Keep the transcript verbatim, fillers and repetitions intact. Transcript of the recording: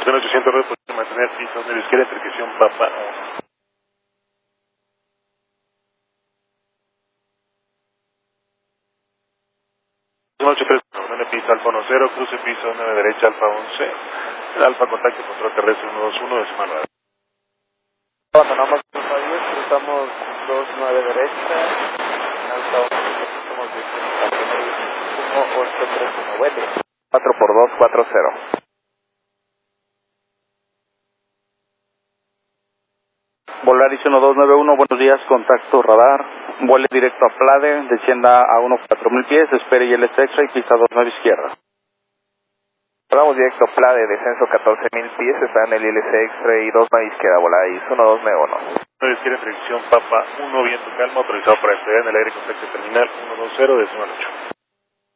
ochocientos red, puede mantener piso medio izquierda, precisión Papa. ocho tres, nueve piso alfa uno cero, cruce piso nueve derecha alfa once, el alfa contacto control terrestre uno dos uno, decimal nueve. Abandonamos alfa diez, cruzamos dos nueve derecha, alfa once, estamos de uno ocho tres uno, vuelve. cuatro por dos, cuatro cero. Volaris uno dos nueve uno, buenos días, contacto radar, vuele directo a Plade, descienda a uno cuatro mil pies, espere I L S X-ray, pista dos nueve izquierda. Vamos directo a Plade, descenso catorce mil pies, está en el I L S X-ray dos nueve izquierda, Volaris uno dos nueve uno. nueve izquierda, precisión Papa uno, viento calma, autorizado para despegar en el aire contacto terminal uno dos cero, decimal ocho.